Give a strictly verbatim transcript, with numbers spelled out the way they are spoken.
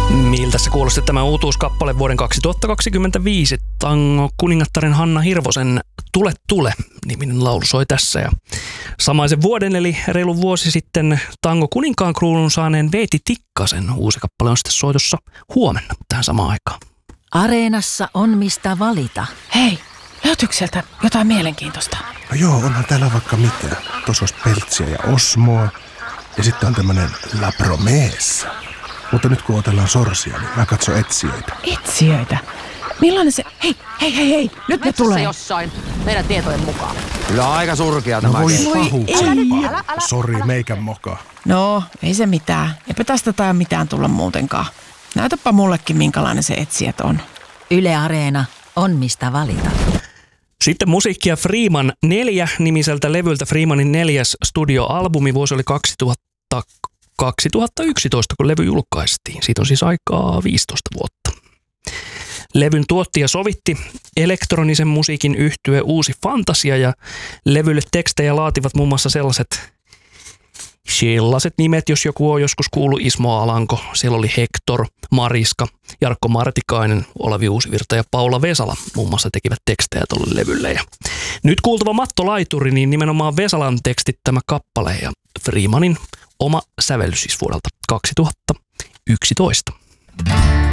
Miltä se kuulosti tämä uutuuskappale vuoden kaksituhattakaksikymmentäviisi tango kuningattaren Hanna Hirvosen Tule tule -niminen laulu soi tässä. Ja samaisen vuoden eli reilu vuosi sitten tango kuninkaan kruunun saaneen Veeti Tikkasen uusi kappale on sitten soitossa huomenna tähän samaan aikaan. Areenassa on mistä valita. Hei, löytyykö sieltä jotain mielenkiintoista? No joo, onhan täällä vaikka mitä. Tuossa olisi Peltsiä ja Osmoa. Ja sitten on tämmönen La Promessa. Mutta nyt kun otellaan sorsia, niin mä katson etsijöitä. Etsijöitä? Millainen se... Hei, hei, hei, hei! Nyt ne tulee! Jossain meidän tietojen mukaan. Kyllä aika surkea tämä. No voi kenttä. pahuksempaa. Sori, meikän moka. No, ei se mitään. Eipä tästä tai mitään tulla muutenkaan. Näytäpä mullekin, minkälainen se etsijät on. Yle Areena on mistä valita. Sitten musiikkia Freeman neljä -nimiseltä levyltä. Freemanin neljäs studioalbumi. Vuosi oli kaksituhatta, kaksituhattayksitoista, kun levy julkaistiin. Siitä on siis aikaa viisitoista vuotta. Levyn tuotti ja sovitti elektronisen musiikin yhtye Uusi Fantasia, ja levylle tekstejä laativat muun muassa sellaiset sellaiset nimet, jos joku on joskus kuullut: Ismo Alanko, siellä oli Hector, Mariska, Jarkko Martikainen, Olavi Uusivirta ja Paula Vesala muun muassa tekivät tekstejä tuolle levylle. Ja nyt kuultava Matto Laituri, niin nimenomaan Vesalan tekstittämä kappale ja Freemanin oma sävellys siis vuodelta kaksituhattayksitoista.